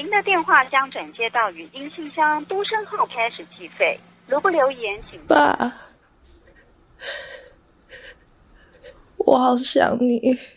您的电话将转接到语音信箱，嘟声后开始计费。如不留言，请爸，我好想你。